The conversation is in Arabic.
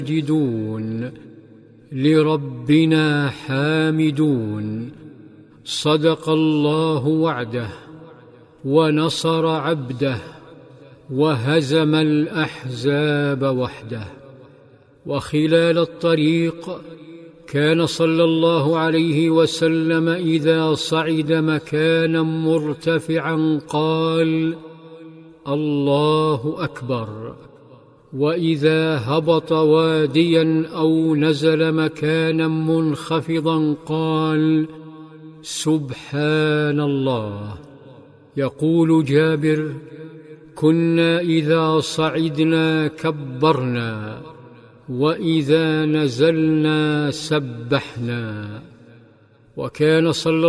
ساجدون لربنا حامدون. صدق الله وعده ونصر عبده وهزم الأحزاب وحده. وخلال الطريق كان صلى الله عليه وسلم إذا صعد مكانا مرتفعا قال: الله أكبر. وإذا هبط واديا أو نزل مكانا منخفضا قال: سبحان الله. يقول جابر: كنا إذا صعدنا كبرنا وإذا نزلنا سبحنا. وكان صلى